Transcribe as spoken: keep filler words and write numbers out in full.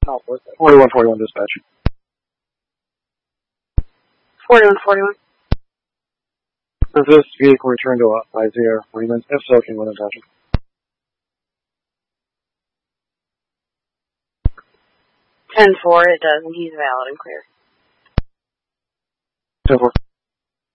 forty-one forty-one dispatch. forty-one forty-one. Does this vehicle return to Isaiah Freeman? If so, can you let him touch it? ten four, it does, and he's valid and clear. ten four.